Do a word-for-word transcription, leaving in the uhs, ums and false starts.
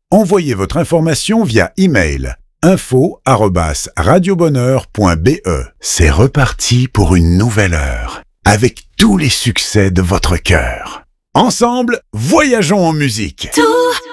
Envoyez votre information via email info arobase radiobonheur point b e. C'est reparti pour une nouvelle heure, avec tous les succès de votre cœur. Ensemble, voyageons en musique. Tout